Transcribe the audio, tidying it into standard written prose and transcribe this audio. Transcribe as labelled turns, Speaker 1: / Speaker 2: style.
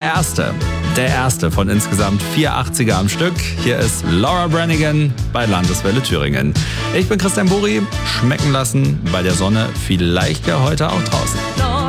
Speaker 1: Der erste von insgesamt 4 80er am Stück. Hier ist Laura Branigan bei Landeswelle Thüringen. Ich bin Christian Buri. Schmecken lassen bei der Sonne, vielleicht ja heute auch draußen.